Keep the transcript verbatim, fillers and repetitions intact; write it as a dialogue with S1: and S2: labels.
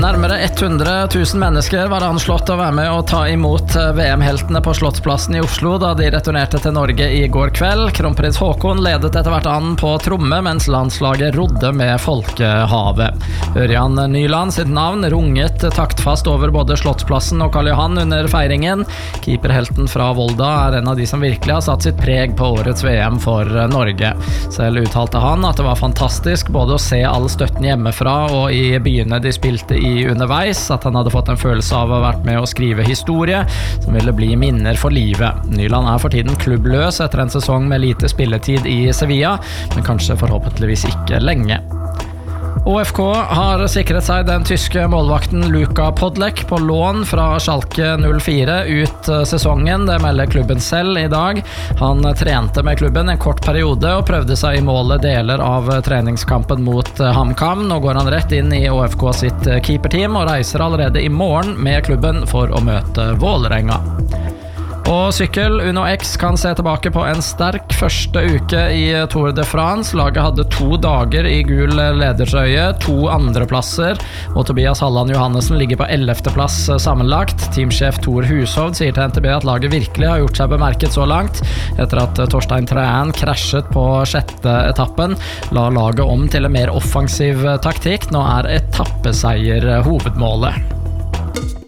S1: Nærmere hundre tusen mennesker var anslått å være med og ta imot V M-heltene på Slottsplassen i Oslo da de returnerte til Norge i går kveld. Kronprins Haakon ledet etter hvert an på tromme, mens landslaget rodde med folkehavet. Ørjan Nyland sitt navn runget taktfast over både Slottsplassen og Karl Johan under feiringen. Keeperhelten fra Volda er en av de som virkelig har satt sitt preg på årets V M for Norge. Selv uttalte han at det var fantastisk både å se all støtten hjemmefra og i byene de spilte i underveis, at han hadde fått en følelse av å ha vært med å skrive historie som ville bli minner for livet. Nyland er for tiden klubbløs etter en sesong med lite spilletid i Sevilla, men kanskje forhåpentligvis ikke lenge. O F K har sikret seg den tyske målvakten Luka Podlek på lån fra Schalke null fire ut sesongen, det melder klubben selv i dag. Han trente med klubben en kort periode og prøvde seg i målet deler av treningskampen mot HamKam. Nå går han rett inn i O F K sitt keeperteam og reiser allerede i morgen med klubben for å møte Vålerenga. Og sykkel, Uno X kan se tilbake på en sterk første uke i Tour de France. Laget hadde to dager i gul ledertrøye, to andreplasser, og Tobias Halland Johannessen ligger på ellevte plass sammenlagt. Teamsjef Thor Hushovd sier til N T B at laget virkelig har gjort seg bemerket så langt, etter at Torstein Træn krasjet på sjette etappen. La laget om til en mer offensiv taktikk. Nå er etappeseier hovedmålet.